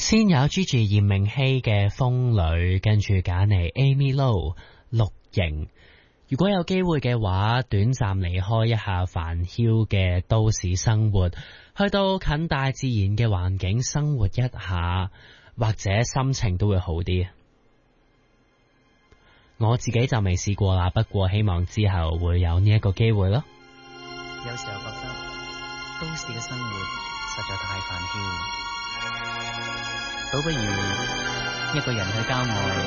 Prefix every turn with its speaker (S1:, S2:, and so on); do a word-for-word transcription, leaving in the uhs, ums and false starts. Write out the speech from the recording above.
S1: 先有 Gigi 炎明熹嘅風女，跟住揀嚟 Amy Lo 綠營。如果有機會嘅話，短暫離開一下煩囂嘅都市生活，去到近大自然嘅環境生活一下，或者心情都會好啲。我自己就未試過啦，不過希望之後會有呢一個機會咯。
S2: 有時候覺得都市嘅生活實在太煩囂，倒不如一個人去郊外